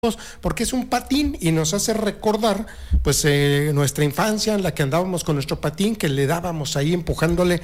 porque es un patín y nos hace recordar pues nuestra infancia en la que andábamos con nuestro patín, que le dábamos ahí empujándole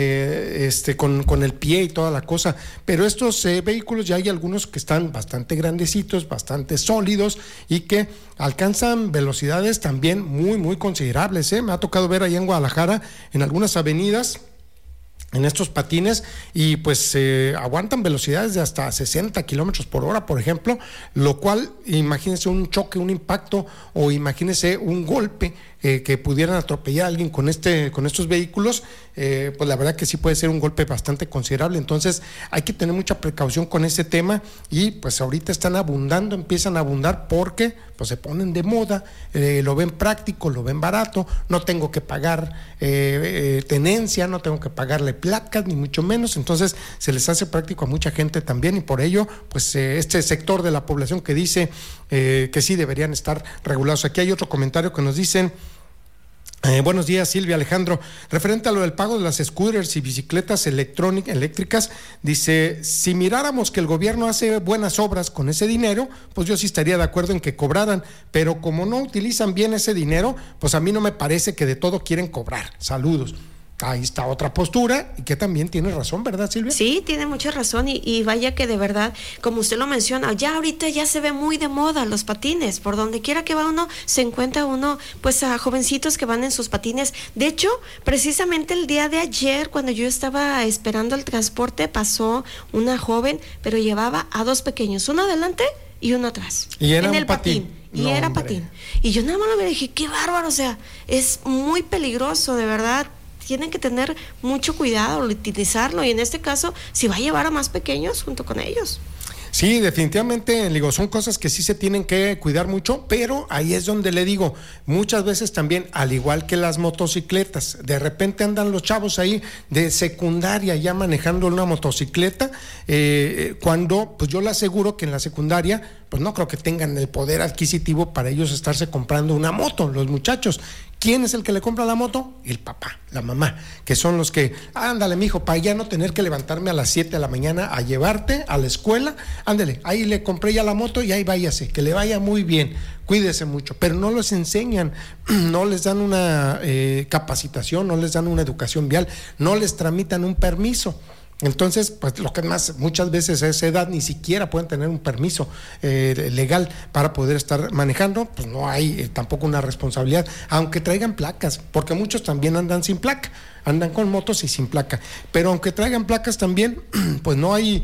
con el pie y toda la cosa. Pero estos vehículos ya hay algunos que están bastante grandecitos, bastante sólidos y que alcanzan velocidades también muy considerables. Me ha tocado ver ahí en Guadalajara en algunas avenidas en estos patines y pues aguantan velocidades de hasta 60 kilómetros por hora, por ejemplo, lo cual, imagínense un choque, un impacto o imagínense un golpe que pudieran atropellar a alguien con estos vehículos, pues la verdad que sí puede ser un golpe bastante considerable. Entonces hay que tener mucha precaución con ese tema y pues ahorita empiezan a abundar porque pues se ponen de moda, lo ven práctico, lo ven barato, no tengo que pagar tenencia, no tengo que pagarle placas ni mucho menos, entonces se les hace práctico a mucha gente también y por ello pues este sector de la población que dice que sí deberían estar regulados. Aquí hay otro comentario que nos dicen: buenos días, Silvia, Alejandro. Referente a lo del pago de las scooters y bicicletas eléctricas, dice, si miráramos que el gobierno hace buenas obras con ese dinero, pues yo sí estaría de acuerdo en que cobraran, pero como no utilizan bien ese dinero, pues a mí no me parece que de todo quieren cobrar. Saludos. Ahí está otra postura y que también tiene razón, ¿verdad, Silvia? Sí, tiene mucha razón y vaya que de verdad, como usted lo menciona, ya ahorita ya se ve muy de moda los patines, por donde quiera que va uno, se encuentra uno pues a jovencitos que van en sus patines. De hecho, precisamente el día de ayer, cuando yo estaba esperando el transporte, pasó una joven, pero llevaba a dos pequeños, uno adelante y uno atrás. Y era en un el patín. Y no, era hombre. patín. Y yo nada más me dije, qué bárbaro, o sea, es muy peligroso, de verdad. Tienen que tener mucho cuidado al utilizarlo y en este caso, si va a llevar a más pequeños junto con ellos. Sí, definitivamente, digo, son cosas que sí se tienen que cuidar mucho, pero ahí es donde le digo, muchas veces también, al igual que las motocicletas, de repente andan los chavos ahí de secundaria ya manejando una motocicleta, cuando pues yo le aseguro que en la secundaria pues no creo que tengan el poder adquisitivo para ellos estarse comprando una moto, los muchachos. ¿Quién es el que le compra la moto? El papá, la mamá, que son los que, ándale mijo, para ya no tener que levantarme a las 7 de la mañana a llevarte a la escuela, ándale, ahí le compré ya la moto y ahí váyase, que le vaya muy bien, cuídese mucho, pero no los enseñan, no les dan una capacitación, no les dan una educación vial, no les tramitan un permiso. Entonces, pues lo que más, muchas veces a esa edad ni siquiera pueden tener un permiso legal para poder estar manejando, pues no hay tampoco una responsabilidad, aunque traigan placas, porque muchos también andan sin placa, andan con motos y sin placa, pero aunque traigan placas también, pues no hay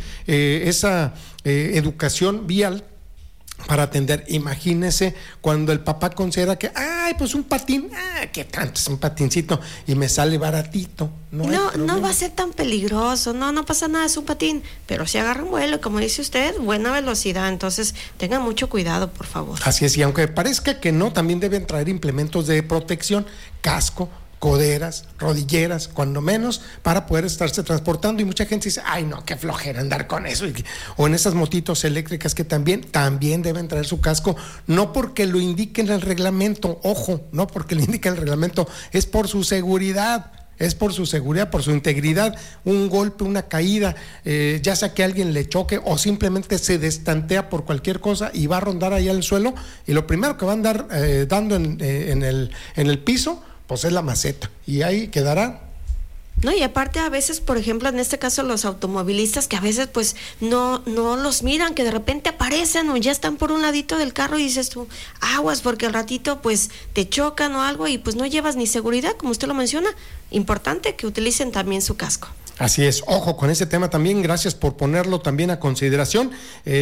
esa educación vial para atender. Imagínese cuando el papá considera que, pues un patín, qué tanto es un patincito y me sale baratito. No va a ser tan peligroso, no pasa nada, es un patín, pero si agarra un vuelo, como dice usted, buena velocidad, entonces tengan mucho cuidado, por favor. Así es, y aunque parezca que no, también deben traer implementos de protección, casco, coderas, rodilleras, cuando menos, para poder estarse transportando. Y mucha gente dice, no, qué flojera andar con eso. O en esas motitos eléctricas que también deben traer su casco, no porque lo indique en el reglamento, ojo, no porque lo indique en el reglamento, es por su seguridad. Es por su seguridad, por su integridad. Un golpe, una caída, ya sea que alguien le choque o simplemente se destantea por cualquier cosa y va a rondar allá el suelo, y lo primero que va a andar dando en el piso pues es la maceta, y ahí quedará. No, y aparte a veces, por ejemplo, en este caso los automovilistas que a veces pues no los miran, que de repente aparecen o ya están por un ladito del carro y dices tú, aguas, porque al ratito pues te chocan o algo y pues no llevas ni seguridad, como usted lo menciona. Importante que utilicen también su casco. Así es, ojo con ese tema también, gracias por ponerlo también a consideración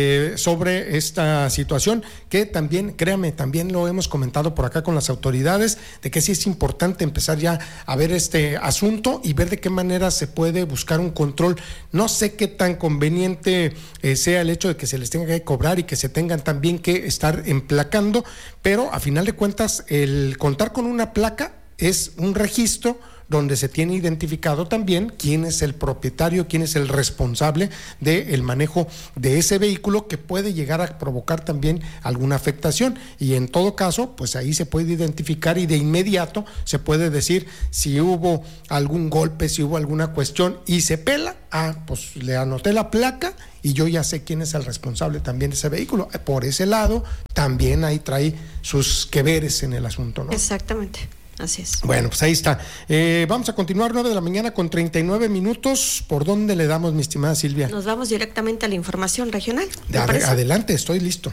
sobre esta situación, que también, créame, también lo hemos comentado por acá con las autoridades, de que sí es importante empezar ya a ver este asunto y ver de qué manera se puede buscar un control. No sé qué tan conveniente sea el hecho de que se les tenga que cobrar y que se tengan también que estar emplacando, pero a final de cuentas el contar con una placa es un registro, donde se tiene identificado también quién es el propietario, quién es el responsable del manejo de ese vehículo, que puede llegar a provocar también alguna afectación, y en todo caso pues ahí se puede identificar y de inmediato se puede decir si hubo algún golpe, si hubo alguna cuestión y se pela, pues le anoté la placa y yo ya sé quién es el responsable también de ese vehículo. Por ese lado también ahí trae sus que veres en el asunto, ¿no? Exactamente. Así es. Bueno, pues ahí está. Vamos a continuar 9 de la mañana con 39 minutos. ¿Por dónde le damos, mi estimada Silvia? Nos vamos directamente a la información regional. Adelante, estoy listo.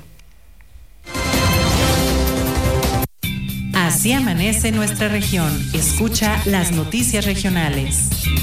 Así amanece nuestra región. Escucha las noticias regionales.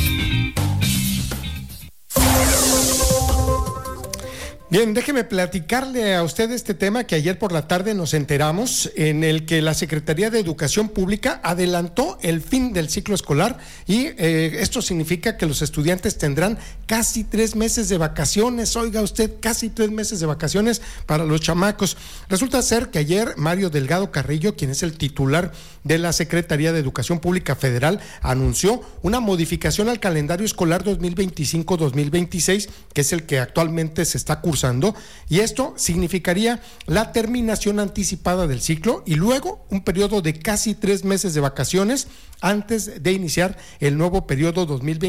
Bien, déjeme platicarle a usted este tema que ayer por la tarde nos enteramos, en el que la Secretaría de Educación Pública adelantó el fin del ciclo escolar y esto significa que los estudiantes tendrán casi 3 meses de vacaciones. Oiga usted, casi 3 meses de vacaciones para los chamacos. Resulta ser que ayer Mario Delgado Carrillo, quien es el titular de la Secretaría de Educación Pública Federal, anunció una modificación al calendario escolar 2025-2026, que es el que actualmente se está cursando, y esto significaría la terminación anticipada del ciclo y luego un periodo de casi 3 meses de vacaciones antes de iniciar el nuevo periodo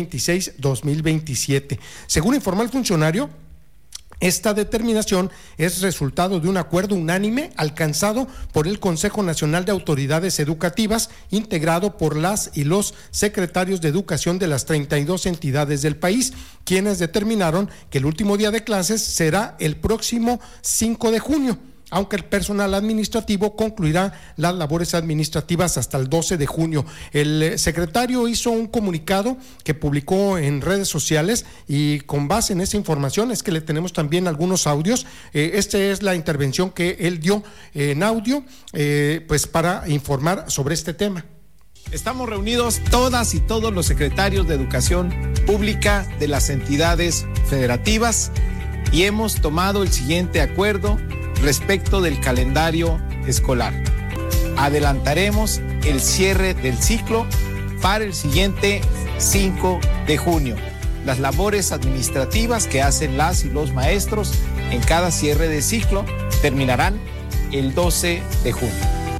2026-2027. Según informó el funcionario, esta determinación es resultado de un acuerdo unánime alcanzado por el Consejo Nacional de Autoridades Educativas, integrado por las y los secretarios de educación de las 32 entidades del país, quienes determinaron que el último día de clases será el próximo 5 de junio. Aunque el personal administrativo concluirá las labores administrativas hasta el 12 de junio. El secretario hizo un comunicado que publicó en redes sociales y con base en esa información es que le tenemos también algunos audios. Esta es la intervención que él dio en audio, pues para informar sobre este tema. Estamos reunidos todas y todos los secretarios de Educación Pública de las entidades federativas y hemos tomado el siguiente acuerdo respecto del calendario escolar. Adelantaremos el cierre del ciclo para el siguiente 5 de junio. Las labores administrativas que hacen las y los maestros en cada cierre de ciclo terminarán el 12 de junio.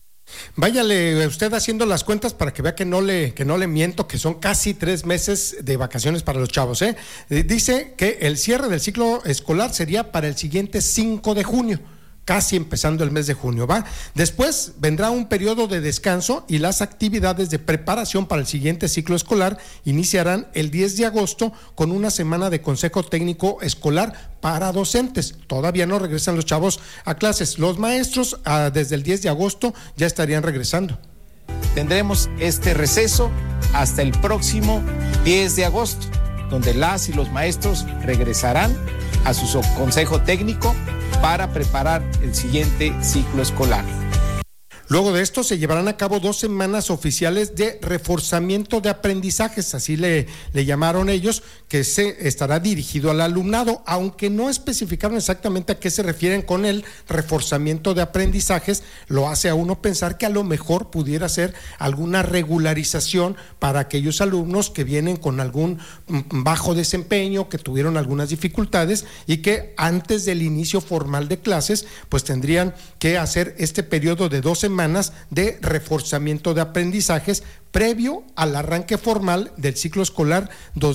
Váyale usted haciendo las cuentas para que vea que no le miento, que son casi 3 meses de vacaciones para los chavos, ¿eh? Dice que el cierre del ciclo escolar sería para el siguiente 5 de junio. Casi empezando el mes de junio, ¿va? Después vendrá un periodo de descanso y las actividades de preparación para el siguiente ciclo escolar iniciarán el 10 de agosto con una semana de consejo técnico escolar para docentes. Todavía no regresan los chavos a clases. Los maestros desde el 10 de agosto ya estarían regresando. Tendremos este receso hasta el próximo 10 de agosto, donde las y los maestros regresarán a su consejo técnico para preparar el siguiente ciclo escolar. Luego de esto se llevarán a cabo 2 semanas oficiales de reforzamiento de aprendizajes, así le llamaron ellos, que se estará dirigido al alumnado, aunque no especificaron exactamente a qué se refieren con el reforzamiento de aprendizajes. Lo hace a uno pensar que a lo mejor pudiera ser alguna regularización para aquellos alumnos que vienen con algún bajo desempeño, que tuvieron algunas dificultades y que antes del inicio formal de clases pues tendrían que hacer este periodo de 2 semanas de reforzamiento de aprendizajes previo al arranque formal del ciclo escolar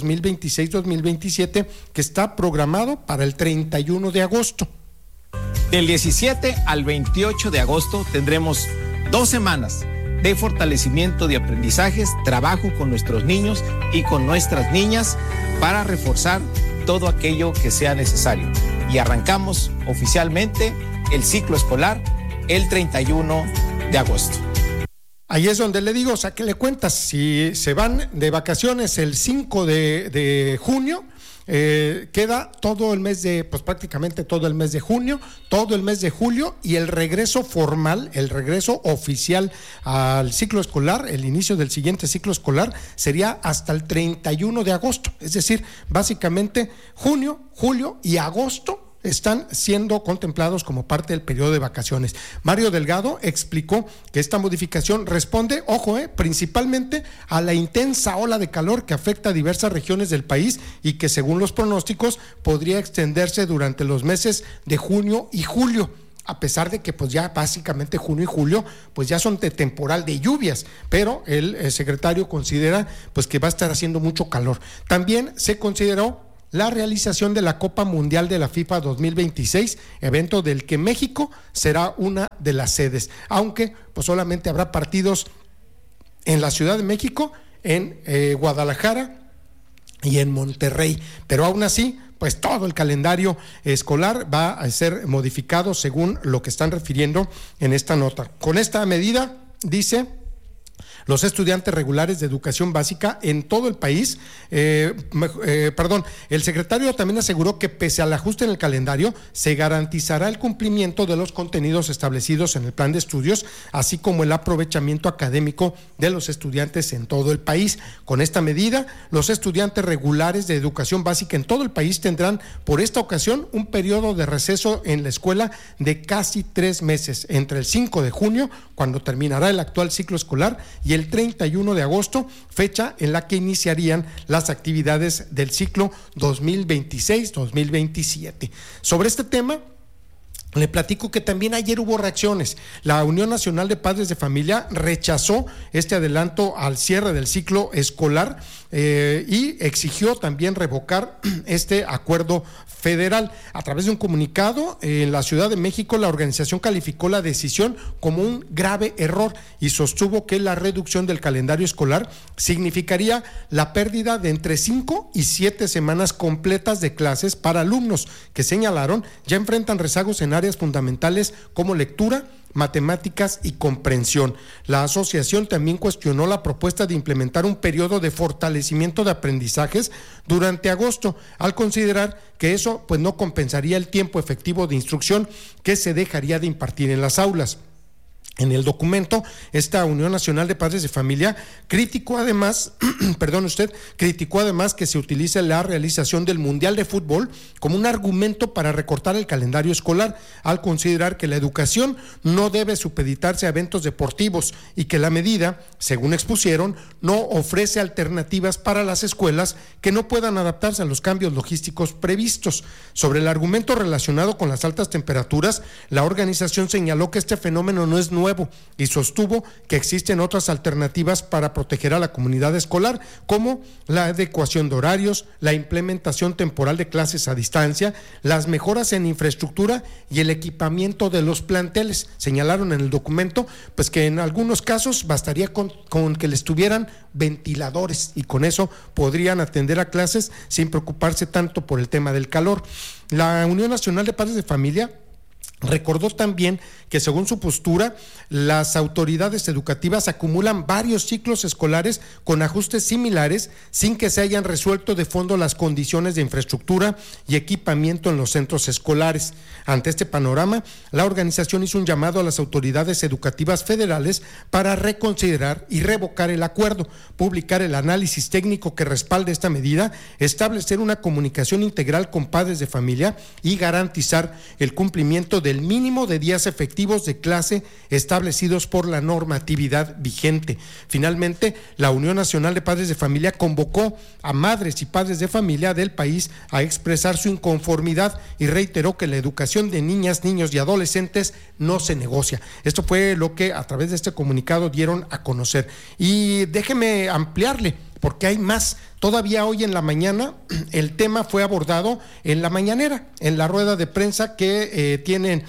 2026-2027, que está programado para el 31 de agosto. Del 17 al 28 de agosto tendremos 2 semanas de fortalecimiento de aprendizajes, trabajo con nuestros niños y con nuestras niñas para reforzar todo aquello que sea necesario. Y arrancamos oficialmente el ciclo escolar el 31 de agosto. Ahí es donde le digo, sáquenle cuentas, si se van de vacaciones el 5 de junio, queda todo el mes de, pues prácticamente todo el mes de junio, todo el mes de julio, y el regreso formal, el regreso oficial al ciclo escolar, el inicio del siguiente ciclo escolar sería hasta el 31 de agosto, es decir, básicamente junio, julio y agosto. están siendo contemplados como parte del periodo de vacaciones. Mario Delgado explicó que esta modificación responde, principalmente a la intensa ola de calor que afecta a diversas regiones del país y que según los pronósticos podría extenderse durante los meses de junio y julio, a pesar de que pues ya básicamente junio y julio pues ya son de temporal de lluvias, pero el secretario considera pues que va a estar haciendo mucho calor. También se consideró la realización de la Copa Mundial de la FIFA 2026, evento del que México será una de las sedes, aunque pues solamente habrá partidos en la Ciudad de México, en Guadalajara y en Monterrey, pero aún así pues todo el calendario escolar va a ser modificado según lo que están refiriendo en esta nota. Con esta medida, dice, los estudiantes regulares de educación básica en todo el país, el secretario también aseguró que pese al ajuste en el calendario, se garantizará el cumplimiento de los contenidos establecidos en el plan de estudios, así como el aprovechamiento académico de los estudiantes en todo el país. Con esta medida, los estudiantes regulares de educación básica en todo el país tendrán por esta ocasión un periodo de receso en la escuela de casi 3 meses, entre el 5 de junio, cuando terminará el actual ciclo escolar, y el 31 de agosto, fecha en la que iniciarían las actividades del ciclo 2026-2027. Sobre este tema, le platico que también ayer hubo reacciones. La Unión Nacional de Padres de Familia rechazó este adelanto al cierre del ciclo escolar y exigió también revocar este acuerdo federal. A través de un comunicado, en la Ciudad de México, la organización calificó la decisión como un grave error y sostuvo que la reducción del calendario escolar significaría la pérdida de entre 5 y 7 semanas completas de clases para alumnos que, señalaron, ya enfrentan rezagos en áreas fundamentales como lectura, matemáticas y comprensión. La asociación también cuestionó la propuesta de implementar un periodo de fortalecimiento de aprendizajes durante agosto, al considerar que eso pues no compensaría el tiempo efectivo de instrucción que se dejaría de impartir en las aulas. En el documento, esta Unión Nacional de Padres de Familia criticó además que se utilice la realización del Mundial de Fútbol como un argumento para recortar el calendario escolar, al considerar que la educación no debe supeditarse a eventos deportivos y que la medida, según expusieron, no ofrece alternativas para las escuelas que no puedan adaptarse a los cambios logísticos previstos. Sobre el argumento relacionado con las altas temperaturas, la organización señaló que este fenómeno no es nuevo y sostuvo que existen otras alternativas para proteger a la comunidad escolar, como la adecuación de horarios, la implementación temporal de clases a distancia, las mejoras en infraestructura y el equipamiento de los planteles. Señalaron en el documento pues que en algunos casos bastaría con que les tuvieran ventiladores y con eso podrían atender a clases sin preocuparse tanto por el tema del calor. La Unión Nacional de Padres de Familia recordó también que, según su postura, las autoridades educativas acumulan varios ciclos escolares con ajustes similares sin que se hayan resuelto de fondo las condiciones de infraestructura y equipamiento en los centros escolares. Ante este panorama, la organización hizo un llamado a las autoridades educativas federales para reconsiderar y revocar el acuerdo, publicar el análisis técnico que respalde esta medida, establecer una comunicación integral con padres de familia y garantizar el cumplimiento del mínimo de días efectivos de clase establecidos por la normatividad vigente. Finalmente, la Unión Nacional de Padres de Familia convocó a madres y padres de familia del país a expresar su inconformidad y reiteró que la educación de niñas, niños y adolescentes no se negocia. Esto fue lo que a través de este comunicado dieron a conocer. Y déjeme ampliarle, porque hay más. Todavía hoy en la mañana el tema fue abordado en la mañanera, en la rueda de prensa que tienen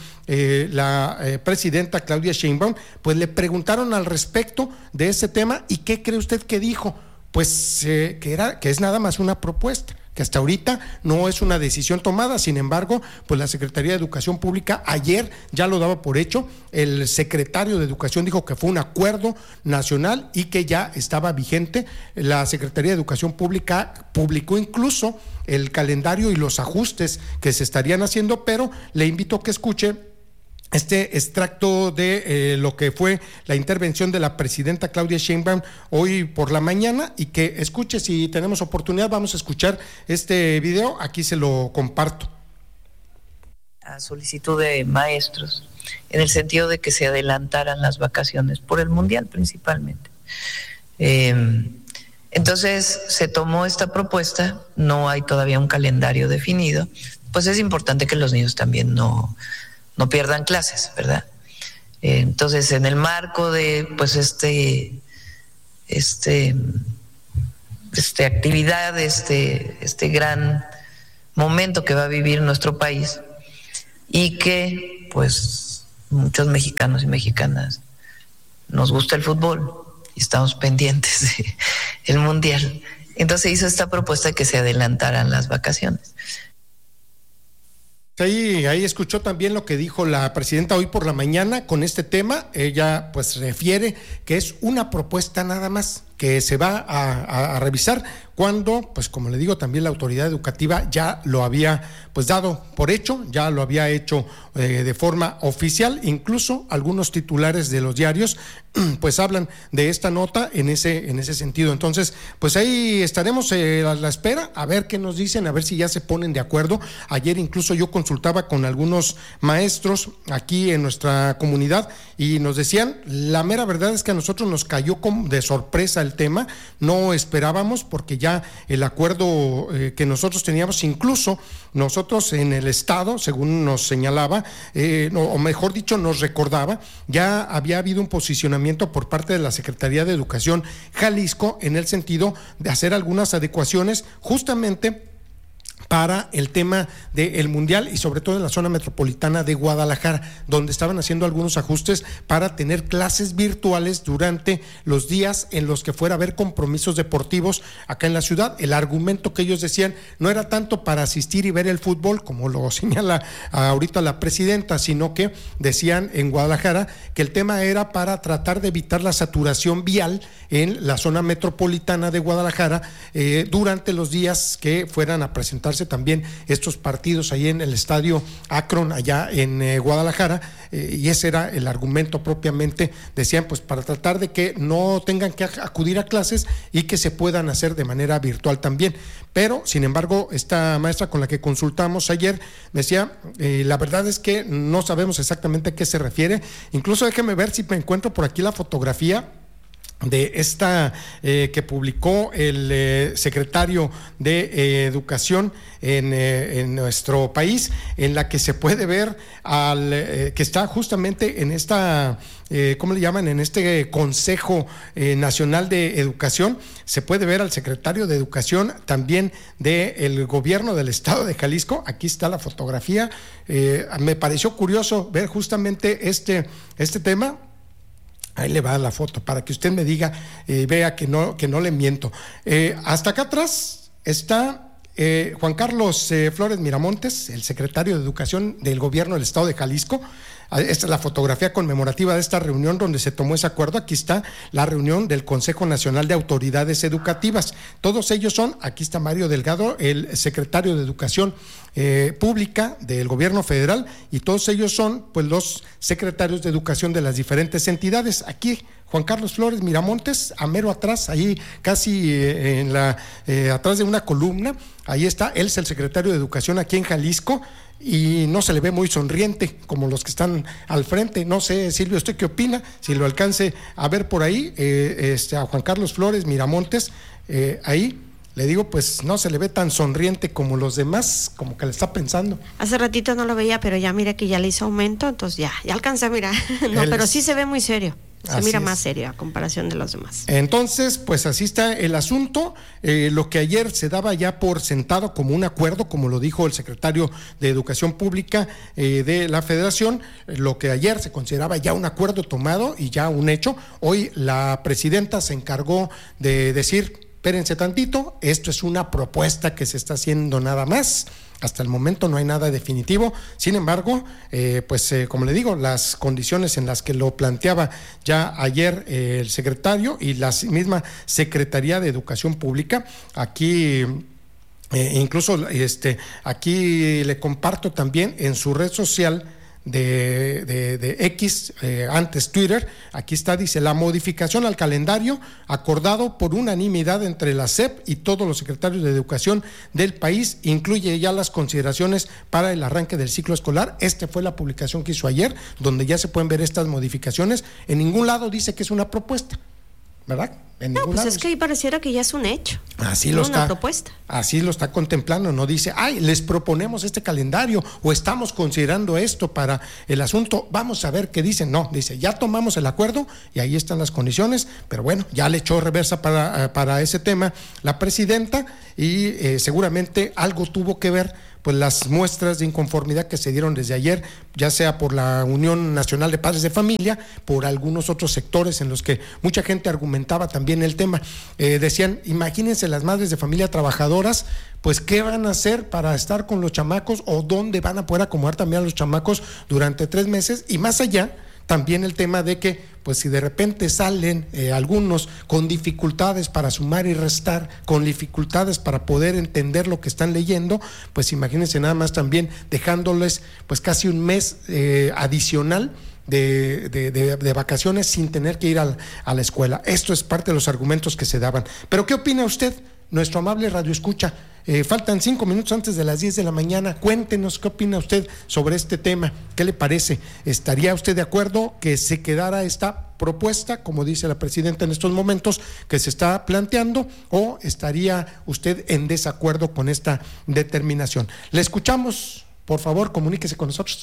la presidenta Claudia Sheinbaum. Pues le preguntaron al respecto de ese tema y ¿qué cree usted que dijo? Pues que es nada más una propuesta, que hasta ahorita no es una decisión tomada. Sin embargo, pues la Secretaría de Educación Pública ayer ya lo daba por hecho. El secretario de Educación dijo que fue un acuerdo nacional y que ya estaba vigente. La Secretaría de Educación Pública publicó incluso el calendario y los ajustes que se estarían haciendo, pero le invito a que escuche este extracto de lo que fue la intervención de la presidenta Claudia Sheinbaum hoy por la mañana, y que escuche, si tenemos oportunidad, vamos a escuchar este video, aquí se lo comparto. a solicitud de maestros, en el sentido de que se adelantaran las vacaciones por el Mundial principalmente. Entonces se tomó esta propuesta, no hay todavía un calendario definido, pues es importante que los niños también no pierdan clases, ¿verdad? Entonces, en el marco de pues actividad, este gran momento que va a vivir nuestro país, y que pues muchos mexicanos y mexicanas nos gusta el fútbol y estamos pendientes del Mundial. Entonces hizo esta propuesta de que se adelantaran las vacaciones. Ahí escuchó también lo que dijo la presidenta hoy por la mañana con este tema. Ella pues refiere que es una propuesta nada más, que se va a revisar cuando, pues como le digo, también la autoridad educativa ya lo había pues dado por hecho, ya lo había hecho de forma oficial. Incluso algunos titulares de los diarios pues hablan de esta nota en ese sentido. Entonces, pues ahí estaremos a la espera, a ver qué nos dicen, a ver si ya se ponen de acuerdo. Ayer incluso yo consultaba con algunos maestros aquí en nuestra comunidad y nos decían, la mera verdad es que a nosotros nos cayó como de sorpresa el tema, no esperábamos, porque ya el acuerdo que nosotros teníamos, incluso nosotros en el estado, según nos señalaba, o mejor dicho nos recordaba, ya había habido un posicionamiento por parte de la Secretaría de Educación Jalisco en el sentido de hacer algunas adecuaciones justamente para el tema del Mundial y sobre todo en la zona metropolitana de Guadalajara, donde estaban haciendo algunos ajustes para tener clases virtuales durante los días en los que fuera a haber compromisos deportivos acá en la ciudad. El argumento que ellos decían no era tanto para asistir y ver el fútbol, como lo señala ahorita la presidenta, sino que decían en Guadalajara que el tema era para tratar de evitar la saturación vial en la zona metropolitana de Guadalajara durante los días que fueran a presentarse también estos partidos ahí en el estadio Akron allá en Guadalajara, y ese era el argumento propiamente. Decían pues para tratar de que no tengan que acudir a clases y que se puedan hacer de manera virtual también. Pero sin embargo esta maestra con la que consultamos ayer me decía, la verdad es que no sabemos exactamente a qué se refiere. Incluso déjeme ver si me encuentro por aquí la fotografía de esta que publicó el secretario de Educación en nuestro país, en la que se puede ver que está justamente en esta, ¿cómo le llaman? En este Consejo Nacional de Educación. Se puede ver al secretario de Educación también del gobierno del estado de Jalisco. Aquí está la fotografía. Me pareció curioso ver justamente este tema. Ahí le va la foto para que usted me diga, vea que no le miento. Hasta acá atrás está Juan Carlos Flores Miramontes, el secretario de Educación del gobierno del estado de Jalisco. Esta es la fotografía conmemorativa de esta reunión donde se tomó ese acuerdo. Aquí está la reunión del Consejo Nacional de Autoridades Educativas. Todos ellos son, aquí está Mario Delgado, el secretario de Educación Pública del gobierno federal, y todos ellos son pues los secretarios de educación de las diferentes entidades. Aquí Juan Carlos Flores Miramontes, a mero atrás, ahí casi atrás de una columna, ahí está, él es el secretario de Educación aquí en Jalisco, y no se le ve muy sonriente como los que están al frente. No sé, Silvio, ¿usted qué opina? Si lo alcance a ver por ahí, a Juan Carlos Flores Miramontes, ahí le digo, pues no se le ve tan sonriente como los demás, como que le está pensando. Hace ratito no lo veía, pero ya mira que ya le hizo aumento, entonces ya alcancé a mirar. No, pero sí se ve muy serio. Se mira más serio a comparación de los demás. Entonces, pues así está el asunto. Lo que ayer se daba ya por sentado como un acuerdo, como lo dijo el secretario de Educación Pública de la Federación, lo que ayer se consideraba ya un acuerdo tomado y ya un hecho. Hoy la presidenta se encargó de decir, espérense tantito, esto es una propuesta que se está haciendo nada más. Hasta el momento no hay nada definitivo. Sin embargo, como le digo, las condiciones en las que lo planteaba ya ayer el secretario y la misma Secretaría de Educación Pública, aquí incluso aquí le comparto también en su red social de X, antes Twitter. Aquí está, dice: la modificación al calendario acordado por unanimidad entre la SEP y todos los secretarios de educación del país incluye ya las consideraciones para el arranque del ciclo escolar. Esta fue la publicación que hizo ayer, donde ya se pueden ver estas modificaciones. En ningún lado dice que es una propuesta, ¿verdad? No, pues es que ahí pareciera que ya es un hecho. Así lo está. Una propuesta. Así lo está contemplando. No dice, ay, les proponemos este calendario o estamos considerando esto para el asunto. Vamos a ver qué dicen. No, dice, ya tomamos el acuerdo y ahí están las condiciones. Pero bueno, ya le echó reversa para ese tema la presidenta y seguramente algo tuvo que ver pues las muestras de inconformidad que se dieron desde ayer, ya sea por la Unión Nacional de Padres de Familia, por algunos otros sectores en los que mucha gente argumentaba también el tema. Decían, imagínense las madres de familia trabajadoras, pues qué van a hacer para estar con los chamacos o dónde van a poder acomodar también a los chamacos durante 3 meses, y más allá también el tema de que, pues si de repente salen algunos con dificultades para sumar y restar, con dificultades para poder entender lo que están leyendo, pues imagínense nada más también dejándoles pues casi un mes adicional de vacaciones sin tener que ir a la escuela. Esto es parte de los argumentos que se daban. Pero ¿qué opina usted, nuestro amable radioescucha? Faltan 5 minutos antes de las 10 de la mañana. Cuéntenos qué opina usted sobre este tema. ¿Qué le parece? ¿Estaría usted de acuerdo que se quedara esta propuesta, como dice la presidenta en estos momentos, que se está planteando, o estaría usted en desacuerdo con esta determinación? Le escuchamos, por favor, comuníquese con nosotros.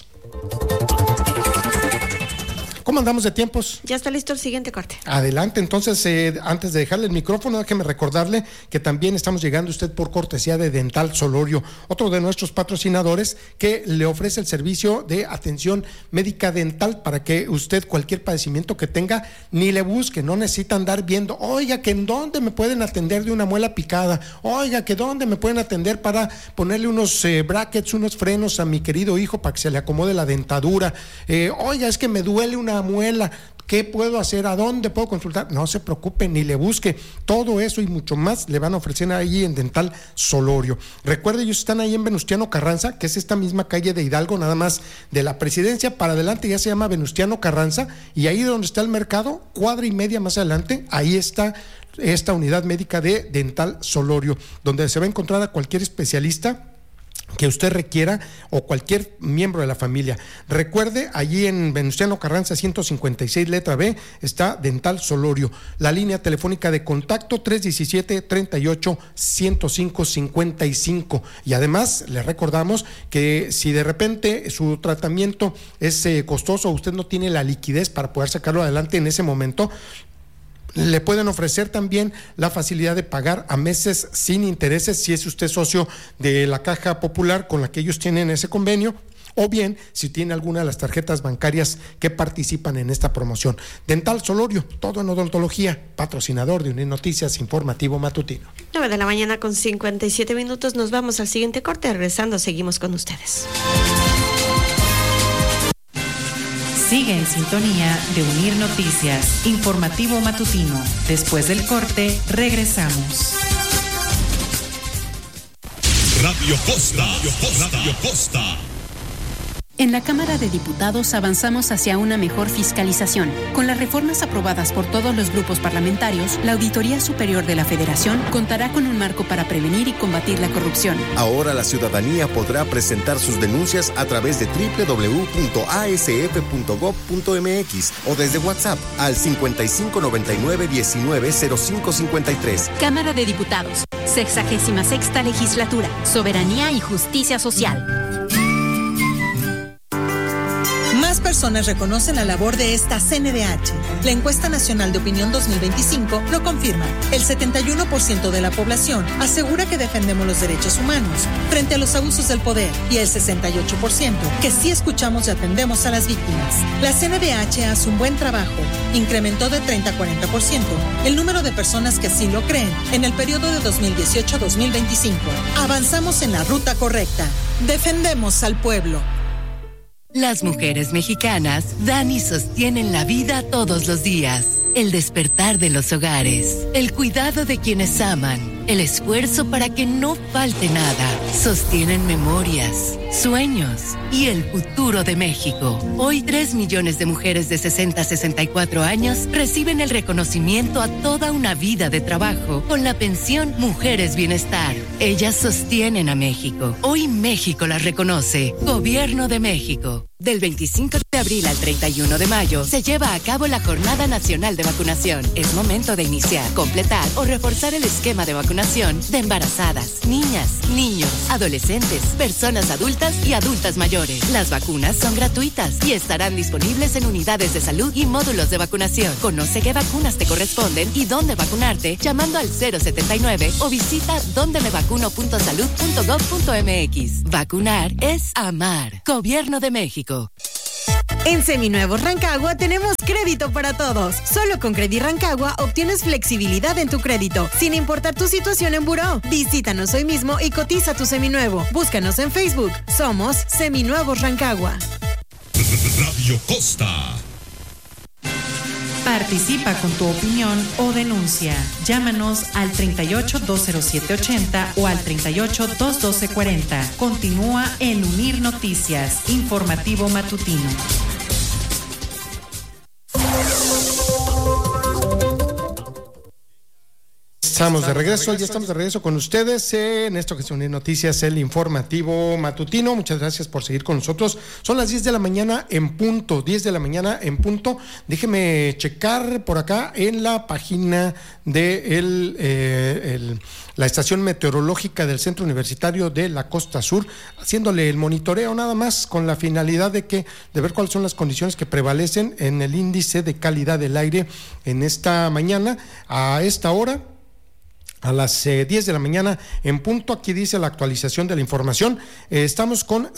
¿Cómo andamos de tiempos? Ya está listo el siguiente corte. Adelante, entonces, antes de dejarle el micrófono, déjeme recordarle que también estamos llegando a usted por cortesía de Dental Solorio, otro de nuestros patrocinadores que le ofrece el servicio de atención médica dental para que usted cualquier padecimiento que tenga ni le busque, no necesita andar viendo, oiga, que en dónde me pueden atender de una muela picada, oiga, que dónde me pueden atender para ponerle unos brackets, unos frenos a mi querido hijo para que se le acomode la dentadura, oiga, es que me duele una muela, ¿qué puedo hacer? ¿A dónde puedo consultar? No se preocupe, ni le busque. Todo eso y mucho más le van a ofrecer ahí en Dental Solorio. Recuerde, ellos están ahí en Venustiano Carranza, que es esta misma calle de Hidalgo, nada más de la Presidencia para adelante, ya se llama Venustiano Carranza, y ahí donde está el mercado, cuadra y media más adelante, ahí está esta unidad médica de Dental Solorio, donde se va a encontrar a cualquier especialista que usted requiera o cualquier miembro de la familia. Recuerde, allí en Venustiano Carranza 156 letra B está Dental Solorio. La línea telefónica de contacto 317-38-105-55. Y además le recordamos que si de repente su tratamiento es costoso o usted no tiene la liquidez para poder sacarlo adelante en ese momento, le pueden ofrecer también la facilidad de pagar a meses sin intereses si es usted socio de la Caja Popular con la que ellos tienen ese convenio, o bien si tiene alguna de las tarjetas bancarias que participan en esta promoción. Dental Solorio, todo en odontología, patrocinador de Unir Noticias, informativo matutino. 9 de la mañana con 57 minutos, nos vamos al siguiente corte, regresando seguimos con ustedes. Sigue en sintonía de Unir Noticias, informativo matutino. Después del corte, regresamos. Radio Costa. Radio Costa. En la Cámara de Diputados avanzamos hacia una mejor fiscalización. Con las reformas aprobadas por todos los grupos parlamentarios, la Auditoría Superior de la Federación contará con un marco para prevenir y combatir la corrupción. Ahora la ciudadanía podrá presentar sus denuncias a través de www.asf.gov.mx o desde WhatsApp al 5599-190553. Cámara de Diputados, 66ª Legislatura, Soberanía y Justicia Social. Más personas reconocen la labor de esta CNDH. La encuesta nacional de opinión 2025 lo confirma. El 71% de la población asegura que defendemos los derechos humanos frente a los abusos del poder y el 68% que sí escuchamos y atendemos a las víctimas. La CNDH hace un buen trabajo. Incrementó de 30 a 40% el número de personas que así lo creen en el periodo de 2018 a 2025. Avanzamos en la ruta correcta. Defendemos al pueblo. Las mujeres mexicanas dan y sostienen la vida todos los días. El despertar de los hogares, el cuidado de quienes aman, el esfuerzo para que no falte nada. Sostienen memorias, sueños y el futuro de México. Hoy 3 millones de mujeres de 60 a 64 años reciben el reconocimiento a toda una vida de trabajo con la pensión Mujeres Bienestar. Ellas sostienen a México. Hoy México las reconoce. Gobierno de México. Del 25 de abril al 31 de mayo se lleva a cabo la Jornada Nacional de Vacunación. Es momento de iniciar, completar o reforzar el esquema de vacunación de embarazadas, niñas, niños, adolescentes, personas adultas y adultas mayores. Las vacunas son gratuitas y estarán disponibles en unidades de salud y módulos de vacunación. Conoce qué vacunas te corresponden y dónde vacunarte llamando al 079 o visita dondemevacuno.salud.gov.mx. Vacunar es amar. Gobierno de México. En Seminuevos Rancagua tenemos crédito para todos. Solo con Credit Rancagua obtienes flexibilidad en tu crédito, sin importar tu situación en buró. Visítanos hoy mismo y cotiza tu seminuevo. Búscanos en Facebook. Somos Seminuevos Rancagua. Radio Costa. Participa con tu opinión o denuncia. Llámanos al 38-207-80 o al 38-212-40. Continúa en Unir Noticias, informativo matutino. Estamos de regreso con ustedes en esto que es Unir Noticias, el informativo matutino. Muchas gracias por seguir con nosotros. Son las 10 de la mañana en punto, 10 de la mañana en punto. Déjeme checar por acá en la página de la estación meteorológica del Centro Universitario de la Costa Sur, haciéndole el monitoreo nada más con la finalidad de ver cuáles son las condiciones que prevalecen en el índice de calidad del aire en esta mañana, a esta hora. A las 10 de la mañana en punto, aquí dice la actualización de la información. Estamos con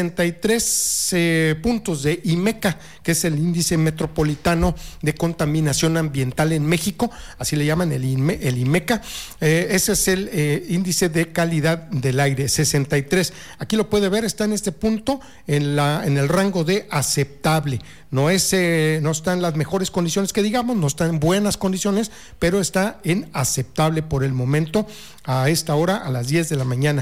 63 puntos de IMECA, que es el índice metropolitano de contaminación ambiental en México, así le llaman el IMECA. Ese es el índice de calidad del aire, 63. Aquí lo puede ver, está en este punto, en el rango de aceptable. No está en las mejores condiciones que digamos, no está en buenas condiciones, pero está en aceptable por el momento, a esta hora, a las 10 de la mañana.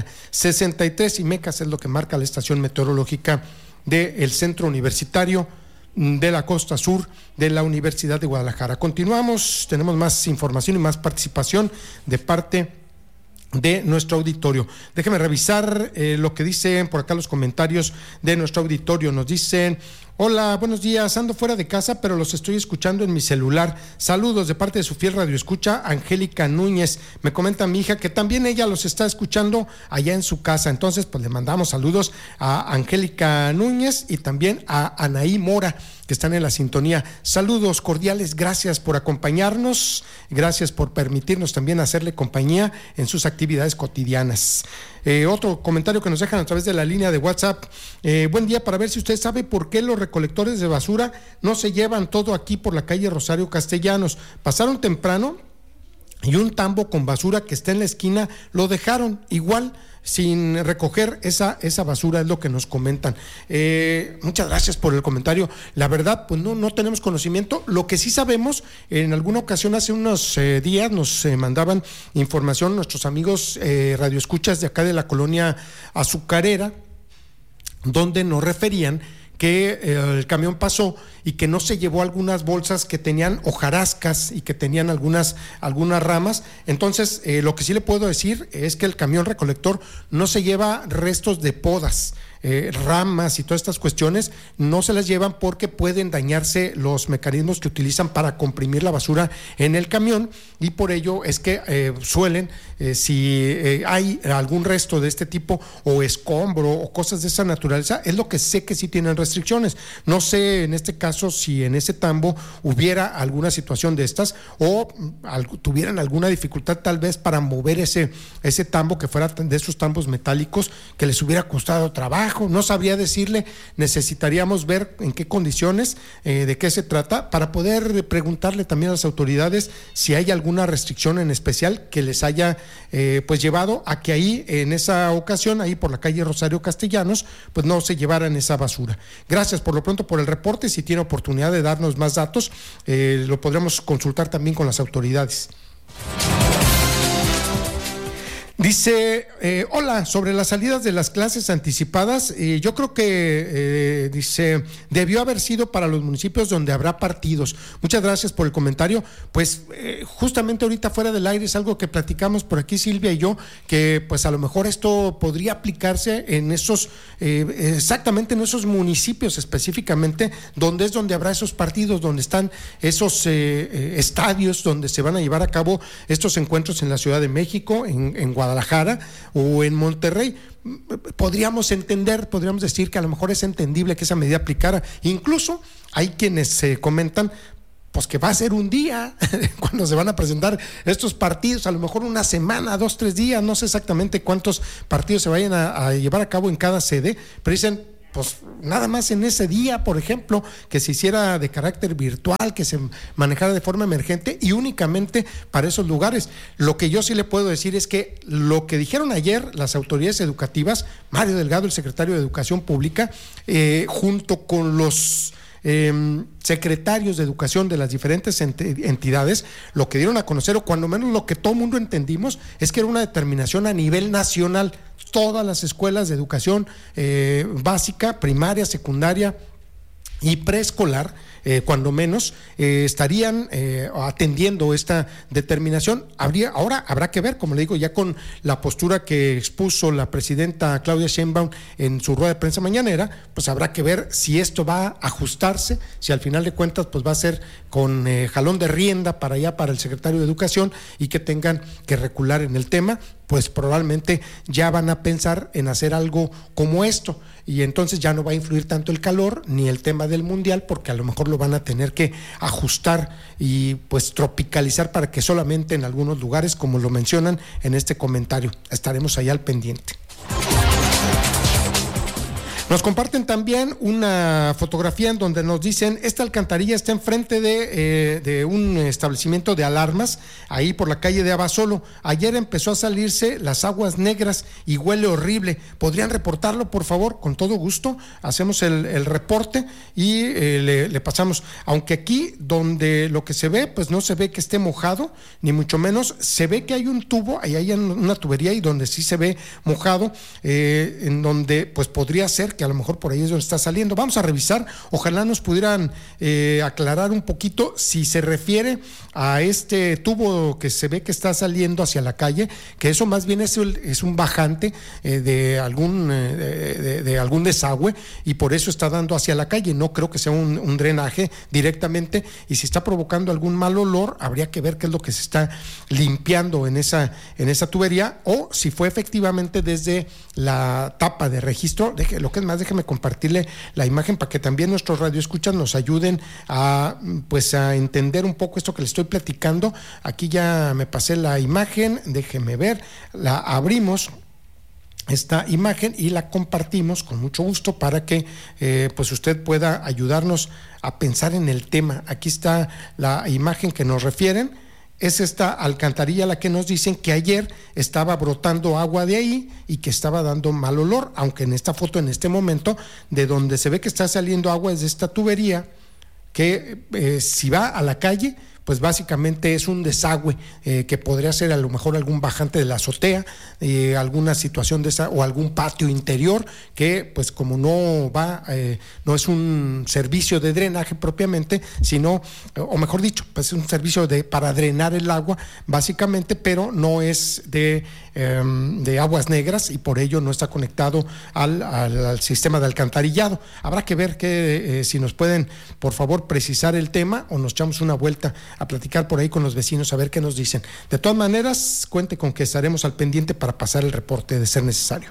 63 IMECAS es lo que marca la estación meteorológica del Centro Universitario de la Costa Sur de la Universidad de Guadalajara. Continuamos, tenemos más información y más participación de parte de nuestro auditorio. Déjeme revisar lo que dicen por acá los comentarios de nuestro auditorio. Nos dicen: hola, buenos días, ando fuera de casa, pero los estoy escuchando en mi celular. Saludos de parte de su fiel radioescucha, Angélica Núñez. Me comenta mi hija que también ella los está escuchando allá en su casa. Entonces, pues le mandamos saludos a Angélica Núñez y también a Anaí Mora, que están en la sintonía. Saludos cordiales, gracias por acompañarnos, gracias por permitirnos también hacerle compañía en sus actividades cotidianas. Otro comentario que nos dejan a través de la línea de WhatsApp: buen día, para ver si usted sabe por qué los recolectores de basura no se llevan todo aquí por la calle Rosario Castellanos. Pasaron temprano y un tambo con basura que está en la esquina lo dejaron igual, sin recoger esa basura, es lo que nos comentan. Muchas gracias por el comentario. La verdad, pues no tenemos conocimiento. Lo que sí sabemos, en alguna ocasión hace unos días nos mandaban información nuestros amigos radioescuchas de acá de la colonia Azucarera, donde nos referían que el camión pasó y que no se llevó algunas bolsas que tenían hojarascas y que tenían algunas ramas. Entonces, lo que sí le puedo decir es que el camión recolector no se lleva restos de podas, ramas y todas estas cuestiones, no se las llevan porque pueden dañarse los mecanismos que utilizan para comprimir la basura en el camión, y por ello es que suelen, si hay algún resto de este tipo o escombro o cosas de esa naturaleza, es lo que sé que sí tienen restricciones. No sé en este caso si en ese tambo hubiera alguna situación de estas o tuvieran alguna dificultad tal vez para mover ese tambo, que fuera de esos tambos metálicos, que les hubiera costado trabajo. No sabría decirle, necesitaríamos ver en qué condiciones, de qué se trata, para poder preguntarle también a las autoridades si hay alguna restricción en especial que les haya pues llevado a que ahí, en esa ocasión, ahí por la calle Rosario Castellanos, pues no se llevaran esa basura. Gracias por lo pronto por el reporte. Si tiene oportunidad de darnos más datos, lo podremos consultar también con las autoridades. Dice, hola, sobre las salidas de las clases anticipadas, yo creo que, dice, debió haber sido para los municipios donde habrá partidos. Muchas gracias por el comentario. Pues justamente ahorita fuera del aire es algo que platicamos por aquí Silvia y yo, que pues a lo mejor esto podría aplicarse en esos, exactamente en esos municipios específicamente, donde es donde habrá esos partidos, donde están esos estadios donde se van a llevar a cabo estos encuentros en la Ciudad de México, en Guadalajara o en Monterrey. Podríamos decir que a lo mejor es entendible que esa medida aplicara. Incluso hay quienes comentan pues que va a ser un día cuando se van a presentar estos partidos, a lo mejor una semana, 2, 3 días, no sé exactamente cuántos partidos se vayan a llevar a cabo en cada sede, pero dicen, pues nada más en ese día, por ejemplo, que se hiciera de carácter virtual, que se manejara de forma emergente y únicamente para esos lugares. Lo que yo sí le puedo decir es que lo que dijeron ayer las autoridades educativas, Mario Delgado, el secretario de Educación Pública, junto con los secretarios de educación de las diferentes entidades, lo que dieron a conocer, o cuando menos lo que todo el mundo entendimos, es que era una determinación a nivel nacional. Todas las escuelas de educación básica, primaria, secundaria y preescolar, cuando menos, estarían atendiendo esta determinación. Ahora habrá que ver, como le digo, ya con la postura que expuso la presidenta Claudia Sheinbaum en su rueda de prensa mañanera, pues habrá que ver si esto va a ajustarse, si al final de cuentas pues va a ser con jalón de rienda para allá, para el secretario de Educación, y que tengan que recular en el tema, pues probablemente ya van a pensar en hacer algo como esto, y entonces ya no va a influir tanto el calor ni el tema del mundial, porque a lo mejor lo van a tener que ajustar y pues tropicalizar para que solamente en algunos lugares, como lo mencionan en este comentario. Estaremos allá al pendiente. Nos comparten también una fotografía en donde nos dicen, esta alcantarilla está enfrente de un establecimiento de alarmas, ahí por la calle de Abasolo. Ayer empezó a salirse las aguas negras y huele horrible. ¿Podrían reportarlo, por favor? Con todo gusto. Hacemos el reporte y le pasamos. Aunque aquí donde lo que se ve, pues no se ve que esté mojado, ni mucho menos. Se ve que hay un tubo, ahí hay una tubería y donde sí se ve mojado, en donde pues podría ser que a lo mejor por ahí es donde está saliendo. Vamos a revisar, ojalá nos pudieran aclarar un poquito si se refiere a este tubo que se ve que está saliendo hacia la calle, que eso más bien es un bajante de algún desagüe, y por eso está dando hacia la calle. No creo que sea un drenaje directamente, y si está provocando algún mal olor, habría que ver qué es lo que se está limpiando en esa tubería, o si fue efectivamente desde la tapa de registro. Lo que es más, déjeme compartirle la imagen para que también nuestros radioescuchas nos ayuden a entender un poco esto que les estoy platicando. Aquí ya me pasé la imagen, déjeme ver, la abrimos, esta imagen, y la compartimos con mucho gusto para que pues usted pueda ayudarnos a pensar en el tema. Aquí está la imagen que nos refieren. Es esta alcantarilla la que nos dicen que ayer estaba brotando agua de ahí y que estaba dando mal olor, aunque en esta foto, en este momento, de donde se ve que está saliendo agua es de esta tubería, que si va a la calle, pues básicamente es un desagüe que podría ser a lo mejor algún bajante de la azotea, alguna situación de esa, o algún patio interior que pues como no no es un servicio de drenaje propiamente, sino, o mejor dicho, pues es un servicio para drenar el agua básicamente, pero no es de aguas negras, y por ello no está conectado al sistema de alcantarillado. Habrá que ver si nos pueden por favor precisar el tema, o nos echamos una vuelta a platicar por ahí con los vecinos a ver qué nos dicen. De todas maneras, cuente con que estaremos al pendiente para pasar el reporte de ser necesario.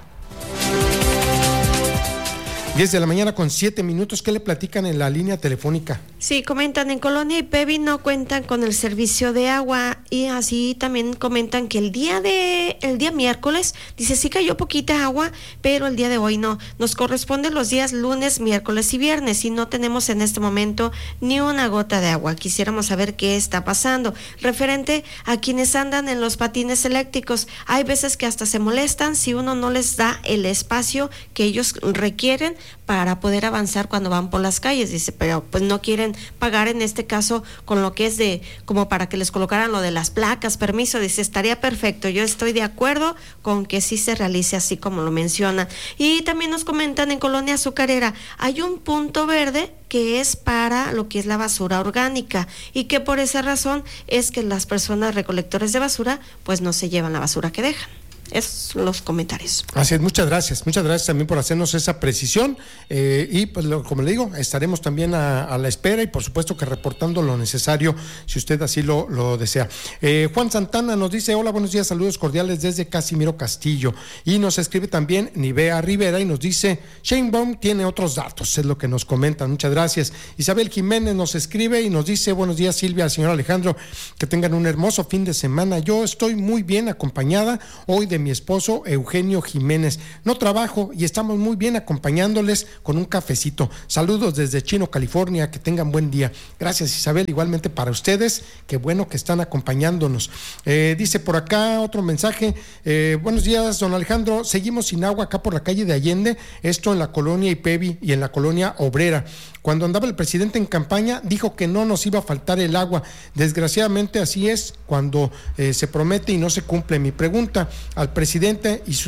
10 de la mañana con 7 minutos. ¿Qué le platican en la línea telefónica? Sí, comentan en Colonia Ipevi no cuentan con el servicio de agua, y así también comentan que el día miércoles, dice, sí cayó poquita agua, pero el día de hoy no. Nos corresponde los días lunes, miércoles y viernes, y no tenemos en este momento ni una gota de agua. Quisiéramos saber qué está pasando. Referente a quienes andan en los patines eléctricos, hay veces que hasta se molestan si uno no les da el espacio que ellos requieren para poder avanzar cuando van por las calles, dice, pero pues no quieren pagar en este caso con lo que es de, como para que les colocaran lo de las placas, permiso, dice, estaría perfecto, yo estoy de acuerdo con que sí se realice así como lo menciona. Y también nos comentan en Colonia Azucarera, hay un punto verde que es para lo que es la basura orgánica y que por esa razón es que las personas recolectores de basura pues no se llevan la basura que dejan. Esos son los comentarios. Así es, muchas gracias también por hacernos esa precisión y pues como le digo, estaremos también a la espera y por supuesto que reportando lo necesario si usted así lo desea. Juan Santana nos dice, hola, buenos días, saludos cordiales desde Casimiro Castillo, y nos escribe también Nivea Rivera y nos dice, Sheinbaum tiene otros datos, es lo que nos comentan, muchas gracias. Isabel Jiménez nos escribe y nos dice, buenos días Silvia, señor Alejandro, que tengan un hermoso fin de semana, yo estoy muy bien acompañada hoy de mi esposo Eugenio Jiménez. No trabajo y estamos muy bien acompañándoles con un cafecito. Saludos desde Chino, California, que tengan buen día. Gracias Isabel, igualmente para ustedes, qué bueno que están acompañándonos. Dice por acá otro mensaje, buenos días don Alejandro, seguimos sin agua acá por la calle de Allende, esto en la colonia Ipevi y en la colonia Obrera. Cuando andaba el presidente en campaña dijo que no nos iba a faltar el agua, desgraciadamente así es cuando se promete y no se cumple. Mi pregunta, ¿el presidente y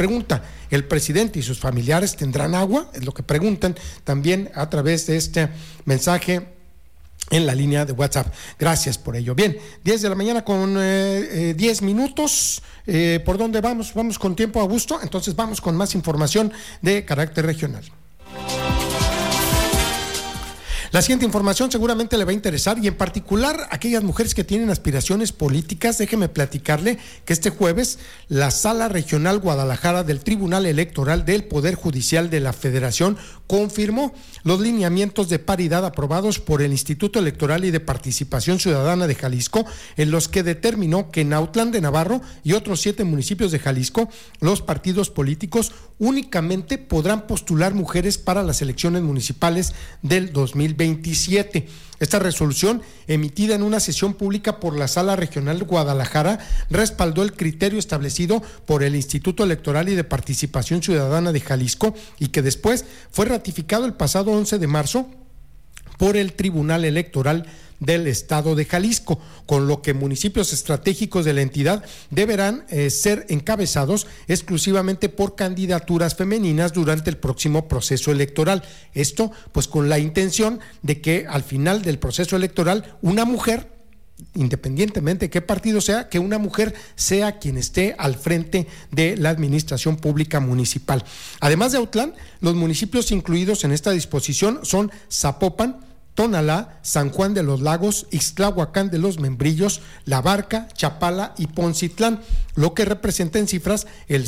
sus familiares tendrán agua? Es lo que preguntan también a través de este mensaje en la línea de WhatsApp. Gracias por ello. Bien, 10 de la mañana con 10 minutos. ¿Por dónde vamos? Vamos con tiempo, Augusto. Entonces vamos con más información de carácter regional. La siguiente información seguramente le va a interesar y en particular a aquellas mujeres que tienen aspiraciones políticas. Déjeme platicarle que este jueves la Sala Regional Guadalajara del Tribunal Electoral del Poder Judicial de la Federación confirmó los lineamientos de paridad aprobados por el Instituto Electoral y de Participación Ciudadana de Jalisco, en los que determinó que en Autlán de Navarro y otros 7 municipios de Jalisco, los partidos políticos únicamente podrán postular mujeres para las elecciones municipales del 2027. Esta resolución, emitida en una sesión pública por la Sala Regional Guadalajara, respaldó el criterio establecido por el Instituto Electoral y de Participación Ciudadana de Jalisco y que después fue ratificado el pasado 11 de marzo por el Tribunal Electoral del Estado de Jalisco, con lo que municipios estratégicos de la entidad deberán ser encabezados exclusivamente por candidaturas femeninas durante el próximo proceso electoral. Esto, pues, con la intención de que al final del proceso electoral una mujer, independientemente de qué partido sea, que una mujer sea quien esté al frente de la administración pública municipal. Además de Autlán, los municipios incluidos en esta disposición son Zapopan, Tonalá, San Juan de los Lagos, Ixtlahuacán de los Membrillos, La Barca, Chapala y Poncitlán, lo que representa en cifras el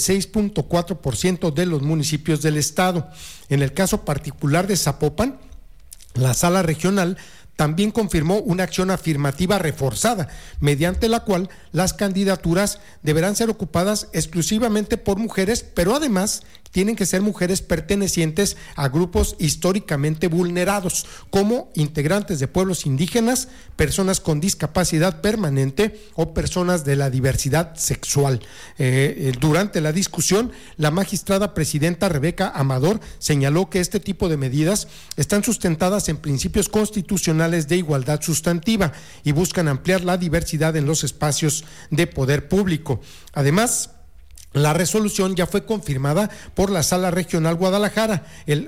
6.4% de los municipios del estado. En el caso particular de Zapopan, la Sala Regional también confirmó una acción afirmativa reforzada, mediante la cual las candidaturas deberán ser ocupadas exclusivamente por mujeres, pero además tienen que ser mujeres pertenecientes a grupos históricamente vulnerados, como integrantes de pueblos indígenas, personas con discapacidad permanente o personas de la diversidad sexual. Durante la discusión, la magistrada presidenta Rebeca Amador señaló que este tipo de medidas están sustentadas en principios constitucionales de igualdad sustantiva y buscan ampliar la diversidad en los espacios de poder público. Además, la resolución ya fue confirmada por la Sala Regional Guadalajara.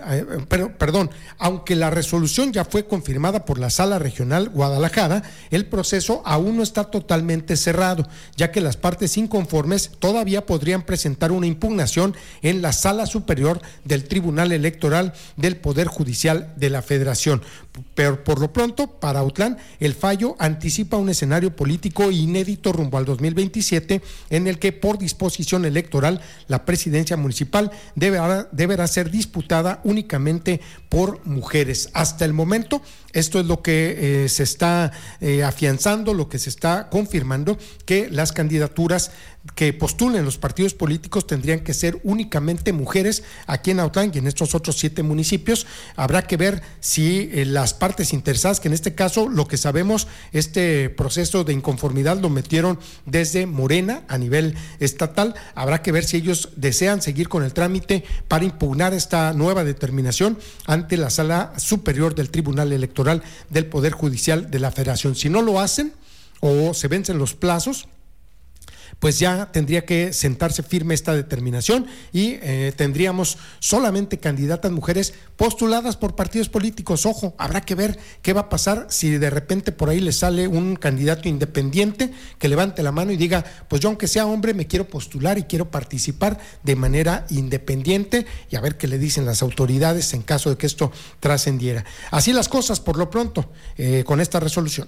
Aunque la resolución ya fue confirmada por la Sala Regional Guadalajara, el proceso aún no está totalmente cerrado, ya que las partes inconformes todavía podrían presentar una impugnación en la Sala Superior del Tribunal Electoral del Poder Judicial de la Federación. Pero por lo pronto, para Autlán, el fallo anticipa un escenario político inédito rumbo al 2027, en el que por disposición electoral la presidencia municipal deberá ser disputada únicamente por mujeres. Hasta el momento, Esto es lo que se está afianzando, lo que se está confirmando, que las candidaturas que postulen los partidos políticos tendrían que ser únicamente mujeres aquí en Autlán y en estos otros 7 municipios. Habrá que ver si las partes interesadas, que en este caso lo que sabemos, este proceso de inconformidad lo metieron desde Morena a nivel estatal, habrá que ver si ellos desean seguir con el trámite para impugnar esta nueva determinación ante la Sala Superior del Tribunal Electoral del Poder Judicial de la Federación. Si no lo hacen o se vencen los plazos, pues ya tendría que sentarse firme esta determinación y tendríamos solamente candidatas mujeres postuladas por partidos políticos. Ojo, habrá que ver qué va a pasar si de repente por ahí le sale un candidato independiente que levante la mano y diga, pues yo aunque sea hombre me quiero postular y quiero participar de manera independiente, y a ver qué le dicen las autoridades en caso de que esto trascendiera. Así las cosas por lo pronto con esta resolución.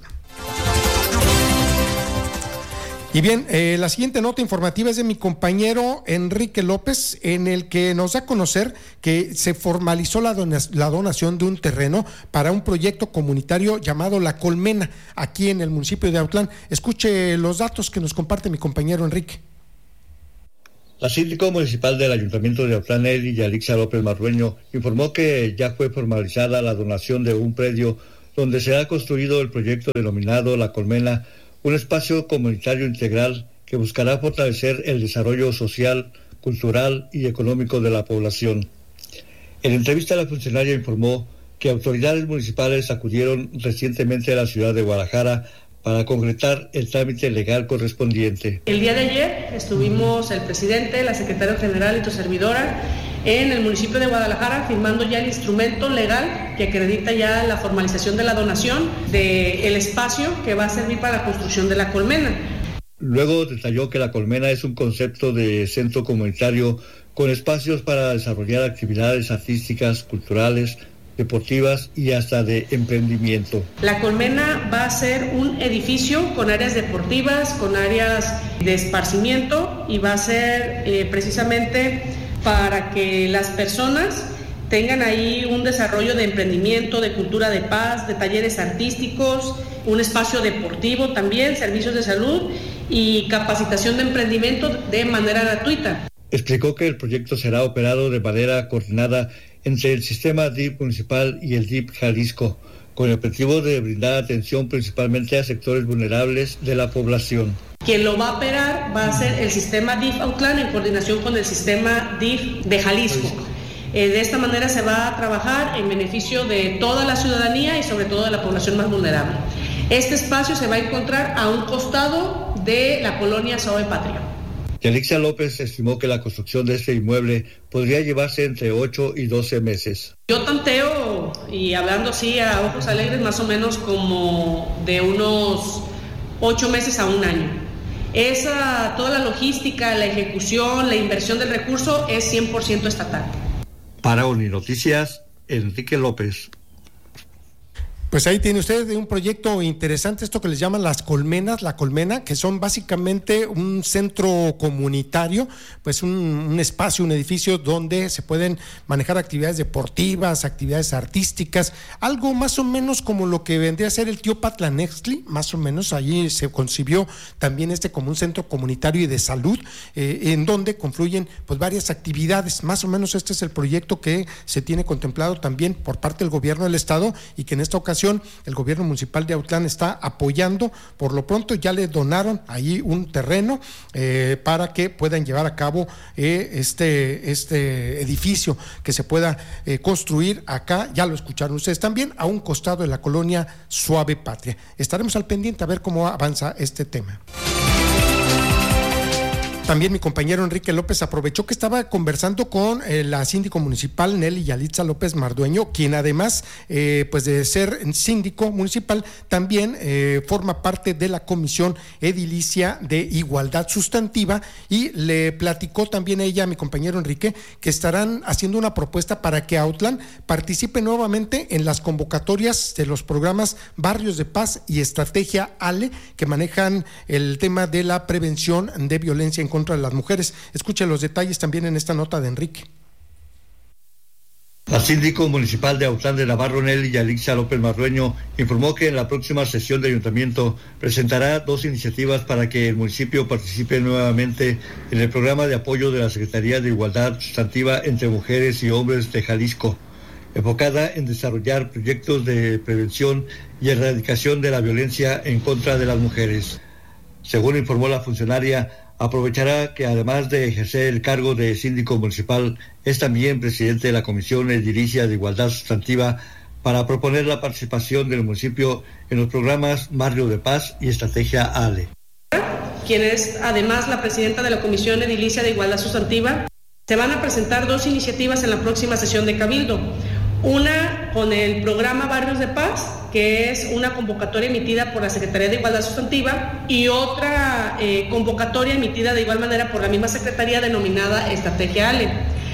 Y bien, la siguiente nota informativa es de mi compañero Enrique López, en el que nos da a conocer que se formalizó la donación de un terreno para un proyecto comunitario llamado La Colmena, aquí en el municipio de Autlán. Escuche los datos que nos comparte mi compañero Enrique. La síndico municipal del Ayuntamiento de Autlán, Eli Yalixa López Mardueño, informó que ya fue formalizada la donación de un predio donde será construido el proyecto denominado La Colmena, un espacio comunitario integral que buscará fortalecer el desarrollo social, cultural y económico de la población. En entrevista, la funcionaria informó que autoridades municipales acudieron recientemente a la ciudad de Guadalajara para concretar el trámite legal correspondiente. El día de ayer estuvimos el presidente, la secretaria general y tu servidora en el municipio de Guadalajara firmando ya el instrumento legal que acredita ya la formalización de la donación del espacio que va a servir para la construcción de la colmena. Luego detalló que la colmena es un concepto de centro comunitario con espacios para desarrollar actividades artísticas, culturales, deportivas y hasta de emprendimiento. La colmena va a ser un edificio con áreas deportivas, con áreas de esparcimiento y va a ser precisamente para que las personas tengan ahí un desarrollo de emprendimiento, de cultura de paz, de talleres artísticos, un espacio deportivo también, servicios de salud y capacitación de emprendimiento de manera gratuita. Explicó que el proyecto será operado de manera coordinada entre el sistema DIF municipal y el DIF Jalisco, con el objetivo de brindar atención principalmente a sectores vulnerables de la población. Quien lo va a operar va a ser el sistema DIF Autlán en coordinación con el sistema DIF de Jalisco. De esta manera se va a trabajar en beneficio de toda la ciudadanía y sobre todo de la población más vulnerable. Este espacio se va a encontrar a un costado de la colonia Saúl Patria. Yalixa López estimó que la construcción de este inmueble podría llevarse entre 8 y 12 meses. Yo tanteo, y hablando así a ojos alegres, más o menos como de unos 8 meses a un año. Toda la logística, la ejecución, la inversión del recurso es 100% estatal. Para Uninoticias, Enrique López. Pues ahí tiene usted un proyecto interesante, esto que les llaman las colmenas, la colmena, que son básicamente un centro comunitario, pues un espacio, un edificio donde se pueden manejar actividades deportivas, actividades artísticas, algo más o menos como lo que vendría a ser el Tío Patlanextli, más o menos. Allí se concibió también como un centro comunitario y de salud, en donde confluyen pues varias actividades. Más o menos este es el proyecto que se tiene contemplado también por parte del gobierno del estado y que en esta ocasión el gobierno municipal de Autlán está apoyando. Por lo pronto ya le donaron ahí un terreno para que puedan llevar a cabo este edificio que se pueda construir acá, ya lo escucharon ustedes también, a un costado de la colonia Suave Patria. Estaremos al pendiente a ver cómo avanza este tema. También mi compañero Enrique López aprovechó que estaba conversando con la síndico municipal Nelly Yalitza López Mardueño, quien además pues de ser síndico municipal también forma parte de la Comisión Edilicia de Igualdad Sustantiva, y le platicó también ella, mi compañero Enrique, que estarán haciendo una propuesta para que Autlán participe nuevamente en las convocatorias de los programas Barrios de Paz y Estrategia ALE, que manejan el tema de la prevención de violencia en contra de las mujeres. Escuche los detalles también en esta nota de Enrique. La síndico municipal de Autlán de Navarro, Nelly Yalixa López Marrueño, informó que en la próxima sesión de ayuntamiento presentará 2 iniciativas para que el municipio participe nuevamente en el programa de apoyo de la Secretaría de Igualdad Sustantiva entre Mujeres y Hombres de Jalisco, enfocada en desarrollar proyectos de prevención y erradicación de la violencia en contra de las mujeres. Según informó la funcionaria, aprovechará que además de ejercer el cargo de síndico municipal, es también presidente de la Comisión Edilicia de Igualdad Sustantiva para proponer la participación del municipio en los programas Barrio de Paz y Estrategia ALE. Quien es además la presidenta de la Comisión Edilicia de Igualdad Sustantiva, se van a presentar 2 iniciativas en la próxima sesión de Cabildo. Una con el programa Barrios de Paz, que es una convocatoria emitida por la Secretaría de Igualdad Sustantiva, y otra convocatoria emitida de igual manera por la misma Secretaría denominada Estrategia ALE.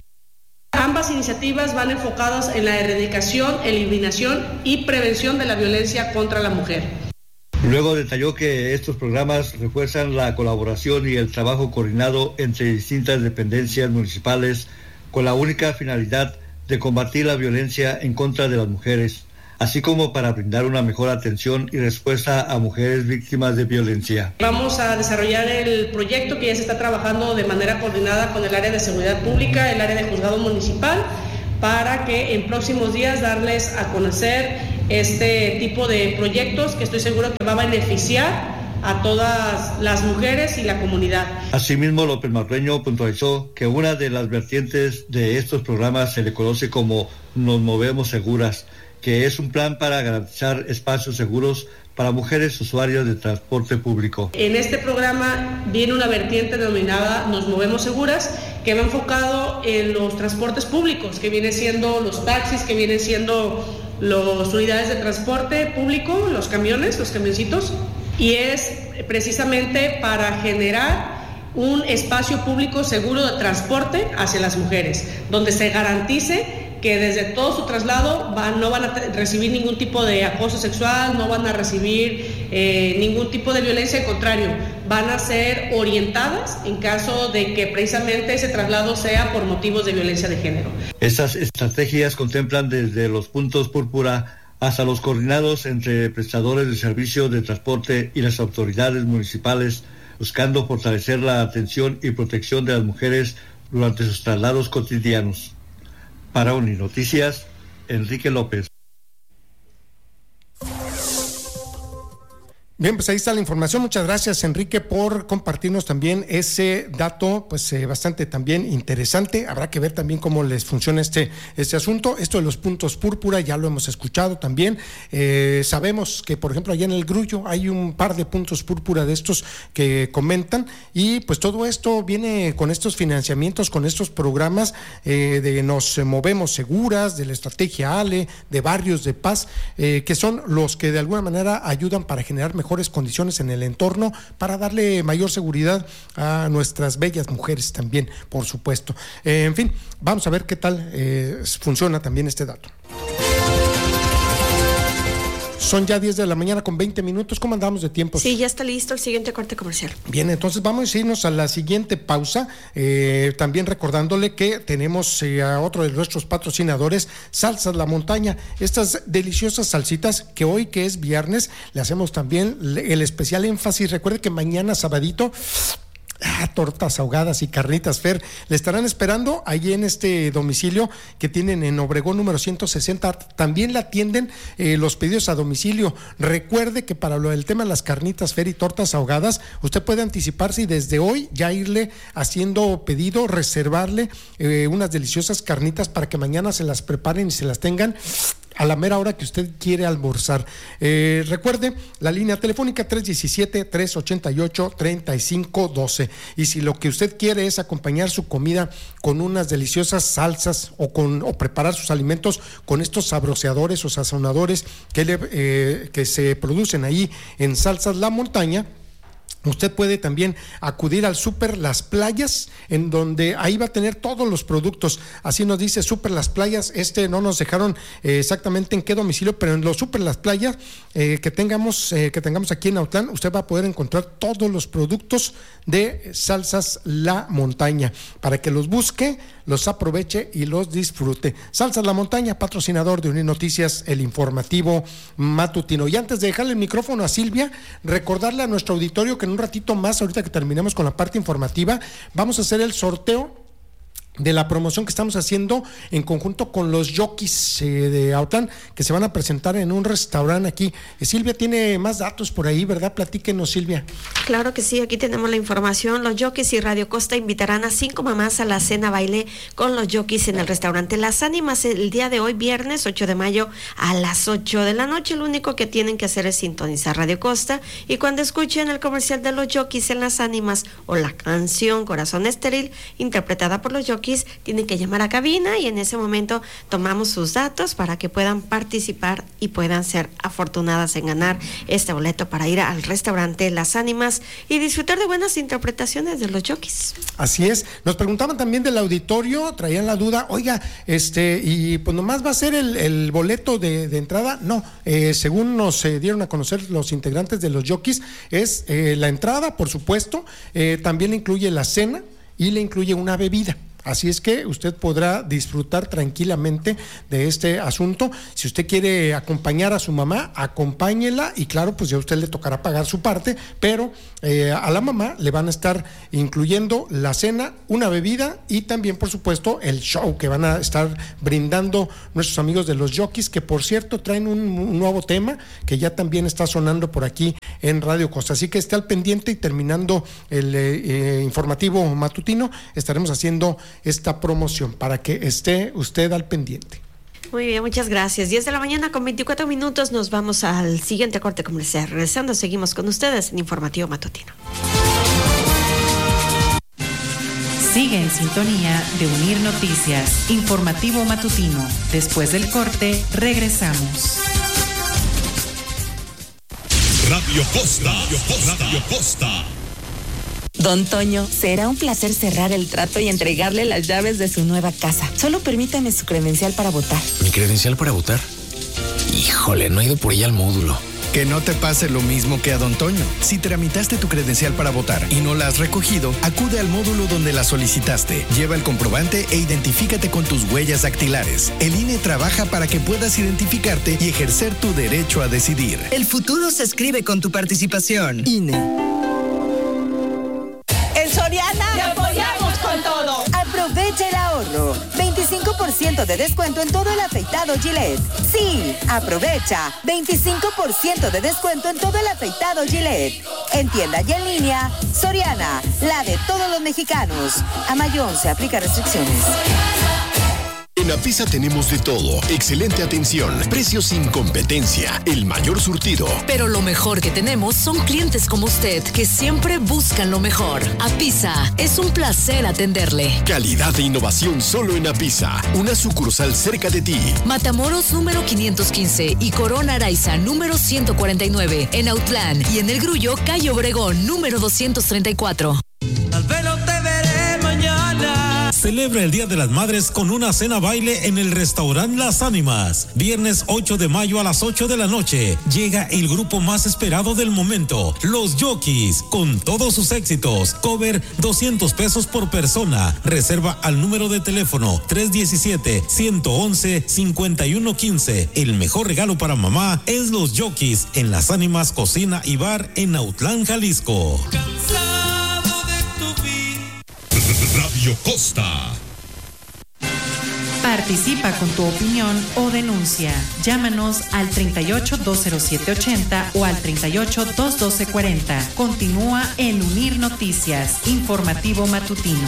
Ambas iniciativas van enfocadas en la erradicación, eliminación y prevención de la violencia contra la mujer. Luego detalló que estos programas refuerzan la colaboración y el trabajo coordinado entre distintas dependencias municipales con la única finalidad de combatir la violencia en contra de las mujeres, así como para brindar una mejor atención y respuesta a mujeres víctimas de violencia. Vamos a desarrollar el proyecto que ya se está trabajando de manera coordinada con el área de seguridad pública, el área de juzgado municipal, para que en próximos días darles a conocer este tipo de proyectos que estoy seguro que va a beneficiar a todas las mujeres y la comunidad. Asimismo, López Marrueño puntualizó que una de las vertientes de estos programas se le conoce como Nos Movemos Seguras, que es un plan para garantizar espacios seguros para mujeres usuarias de transporte público. En este programa viene una vertiente denominada Nos Movemos Seguras, que va enfocado en los transportes públicos, que viene siendo los taxis, que vienen siendo las unidades de transporte público, los camiones, los camioncitos, y es precisamente para generar un espacio público seguro de transporte hacia las mujeres, donde se garantice que desde todo su traslado no van a recibir ningún tipo de acoso sexual, no van a recibir ningún tipo de violencia, al contrario, van a ser orientadas en caso de que precisamente ese traslado sea por motivos de violencia de género. Estas estrategias contemplan desde los puntos púrpura hasta los coordinados entre prestadores de servicios de transporte y las autoridades municipales, buscando fortalecer la atención y protección de las mujeres durante sus traslados cotidianos. Para Uninoticias, Enrique López. Bien, pues ahí está la información. Muchas gracias, Enrique, por compartirnos también ese dato, pues bastante también interesante. Habrá que ver también cómo les funciona este asunto. Esto de los puntos púrpura ya lo hemos escuchado también. Sabemos que, por ejemplo, allá en el Grullo hay un par de puntos púrpura de estos que comentan, y pues todo esto viene con estos financiamientos, con estos programas de Nos Movemos Seguras, de la Estrategia ALE, de Barrios de Paz, que son los que de alguna manera ayudan para generar mejores condiciones en el entorno, para darle mayor seguridad a nuestras bellas mujeres también, por supuesto. En fin, vamos a ver qué tal funciona también este dato. Son ya 10 de la mañana con 20 minutos. ¿Cómo andamos de tiempo? Sí, ya está listo el siguiente corte comercial. Bien, entonces vamos a irnos a la siguiente pausa, también recordándole que tenemos a otro de nuestros patrocinadores, Salsas La Montaña, estas deliciosas salsitas que hoy, que es viernes, le hacemos también el especial énfasis. Recuerde que mañana sabadito, tortas ahogadas y carnitas, Fer, le estarán esperando ahí en este domicilio que tienen en Obregón número 160. También le atienden los pedidos a domicilio. Recuerde que para lo del tema de las carnitas, Fer, y tortas ahogadas, usted puede anticiparse y desde hoy ya irle haciendo pedido, reservarle unas deliciosas carnitas para que mañana se las preparen y se las tengan a la mera hora que usted quiere almorzar. Recuerde, la línea telefónica 317-388-3512. Y si lo que usted quiere es acompañar su comida con unas deliciosas salsas o preparar sus alimentos con estos sabroseadores o sazonadores que se producen ahí en Salsas La Montaña, Usted puede también acudir al Súper Las Playas, en donde ahí va a tener todos los productos. Así nos dice Súper Las Playas. No nos dejaron exactamente en qué domicilio, pero en los Súper Las Playas que tengamos aquí en Autlán, usted va a poder encontrar todos los productos de Salsas La Montaña, para que los busque, los aproveche y los disfrute. Salsas La Montaña, patrocinador de Unir Noticias, el informativo matutino. Y antes de dejarle el micrófono a Silvia, recordarle a nuestro auditorio que en un ratito más, ahorita que terminemos con la parte informativa, vamos a hacer el sorteo de la promoción que estamos haciendo en conjunto con los Jockeys de Autlán, que se van a presentar en un restaurante aquí. Silvia tiene más datos por ahí, ¿verdad? Platíquenos, Silvia. Claro que sí, aquí tenemos la información. Los Jockeys y Radio Costa invitarán a 5 mamás a la cena baile con los Jockeys en el restaurante Las Ánimas el día de hoy, viernes 8 de mayo a las 8 de la noche. Lo único que tienen que hacer es sintonizar Radio Costa, y cuando escuchen el comercial de los Jockeys en Las Ánimas o la canción Corazón Estéril interpretada por los Jockeys, tienen que llamar a cabina y en ese momento tomamos sus datos para que puedan participar y puedan ser afortunadas en ganar este boleto para ir al restaurante Las Ánimas y disfrutar de buenas interpretaciones de los Jockeys. Así es. Nos preguntaban también del auditorio, traían la duda, oiga, y pues nomás va a ser el boleto de entrada. No, según nos dieron a conocer los integrantes de los Jockeys, es la entrada, por supuesto, también le incluye la cena y le incluye una bebida. Así es que usted podrá disfrutar tranquilamente de este asunto. Si usted quiere acompañar a su mamá, acompáñela, y claro, pues ya a usted le tocará pagar su parte, pero a la mamá le van a estar incluyendo la cena, una bebida y también, por supuesto, el show que van a estar brindando nuestros amigos de los Jockeys, que por cierto traen un nuevo tema que ya también está sonando por aquí en Radio Costa. Así que esté al pendiente, y terminando el informativo matutino estaremos haciendo esta promoción para que esté usted al pendiente. Muy bien, muchas gracias. 10 de la mañana con 24 minutos. Nos vamos al siguiente corte comercial. Regresando, seguimos con ustedes en Informativo Matutino. Sigue en sintonía de Unir Noticias, Informativo Matutino. Después del corte, regresamos. Radio Costa. Radio Costa. Don Toño, será un placer cerrar el trato y entregarle las llaves de su nueva casa. Solo permítame su credencial para votar. ¿Mi credencial para votar? Híjole, no he ido por ella al módulo. Que no te pase lo mismo que a Don Toño. Si tramitaste tu credencial para votar y no la has recogido, acude al módulo donde la solicitaste. Lleva el comprobante e identifícate con tus huellas dactilares. El INE trabaja para que puedas identificarte y ejercer tu derecho a decidir. El futuro se escribe con tu participación. INE. En Soriana te apoyamos con todo. Aprovecha el ahorro. 25% de descuento en todo el afeitado Gillette. Sí, aprovecha. 25% de descuento en todo el afeitado Gillette. En tienda y en línea, Soriana, la de todos los mexicanos. A mayo 11, aplica restricciones. En Apisa tenemos de todo, excelente atención, precios sin competencia, el mayor surtido. Pero lo mejor que tenemos son clientes como usted, que siempre buscan lo mejor. Apisa, es un placer atenderle. Calidad e innovación solo en Apisa, una sucursal cerca de ti. Matamoros número 515 y Corona Araiza número 149, en Autlán, y en El Grullo, calle Obregón número 234. Tal vez no te veré mañana. Celebra el Día de las Madres con una cena baile en el restaurante Las Ánimas. Viernes 8 de mayo a las 8 de la noche. Llega el grupo más esperado del momento, los Jockeys, con todos sus éxitos. Cover $200 por persona. Reserva al número de teléfono 317-111-5115. El mejor regalo para mamá es los Jockeys en Las Ánimas Cocina y Bar en Autlán, Jalisco. Radio Costa. Participa con tu opinión o denuncia. Llámanos al 38-207-80 o al 38-212-40. Continúa en Unir Noticias, Informativo Matutino.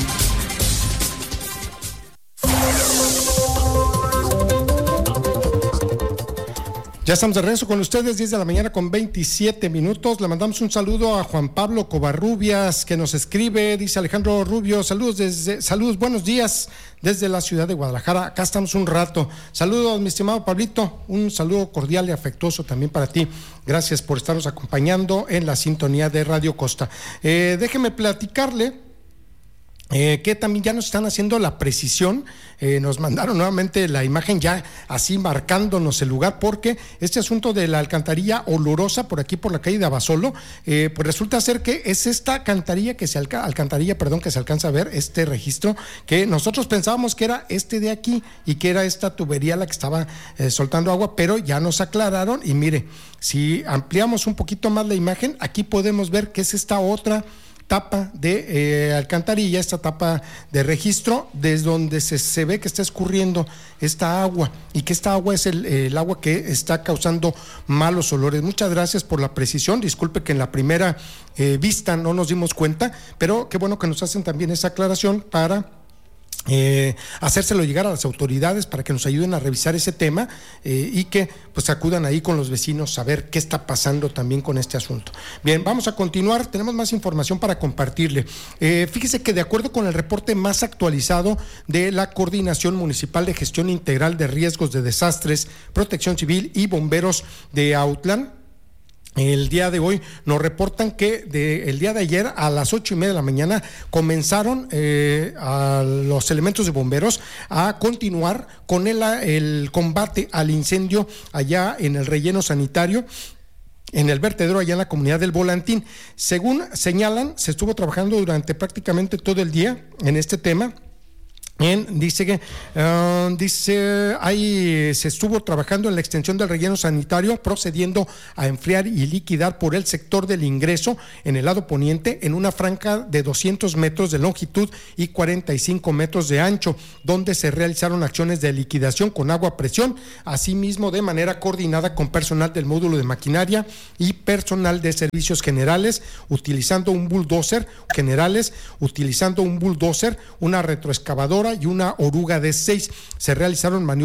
Ya estamos de regreso con ustedes, 10 de la mañana con 27 minutos. Le mandamos un saludo a Juan Pablo Covarrubias, que nos escribe, dice Alejandro Rubio, saludos, buenos días desde la ciudad de Guadalajara. Acá estamos un rato. Saludos, mi estimado Pablito, un saludo cordial y afectuoso también para ti. Gracias por estarnos acompañando en la sintonía de Radio Costa. Déjeme platicarle que también ya nos están haciendo la precisión, nos mandaron nuevamente la imagen ya así marcándonos el lugar, porque este asunto de la alcantarilla olorosa por aquí por la calle de Abasolo, pues resulta ser que es esta alcantarilla que se alcanza a ver, este registro, que nosotros pensábamos que era este de aquí y que era esta tubería la que estaba soltando agua, pero ya nos aclararon y mire, si ampliamos un poquito más la imagen, aquí podemos ver que es esta otra tapa de alcantarilla, esta tapa de registro, desde donde se ve que está escurriendo esta agua, y que esta agua es el agua que está causando malos olores. Muchas gracias por la precisión, disculpe que en la primera vista no nos dimos cuenta, pero qué bueno que nos hacen también esa aclaración para hacérselo llegar a las autoridades para que nos ayuden a revisar ese tema y que pues acudan ahí con los vecinos a ver qué está pasando también con este asunto. Bien, vamos a continuar, tenemos más información para compartirle. Fíjese que de acuerdo con el reporte más actualizado de la Coordinación Municipal de Gestión Integral de Riesgos de Desastres, Protección Civil y Bomberos de Autlán, el día de hoy nos reportan que el día de ayer a las 8:30 de la mañana comenzaron a los elementos de bomberos a continuar con el combate al incendio allá en el relleno sanitario, en el vertedero allá en la comunidad del Volantín. Según señalan, se estuvo trabajando durante prácticamente todo el día en este tema. Dice ahí se estuvo trabajando en la extensión del relleno sanitario, procediendo a enfriar y liquidar por el sector del ingreso en el lado poniente en una franja de 200 metros de longitud y 45 metros de ancho, donde se realizaron acciones de liquidación con agua a presión, asimismo de manera coordinada con personal del módulo de maquinaria y personal de servicios generales, utilizando un bulldozer, una retroexcavadora y una oruga de 6. Se realizaron maniobras